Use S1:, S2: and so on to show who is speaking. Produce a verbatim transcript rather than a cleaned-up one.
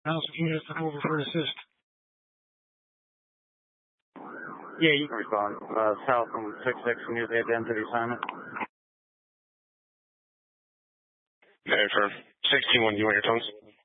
S1: House, can you just come over for an assist?
S2: Yeah, you can respond. Uh, south from six six near the end of the assignment.
S3: Yeah, for sixteen one, you want your tones?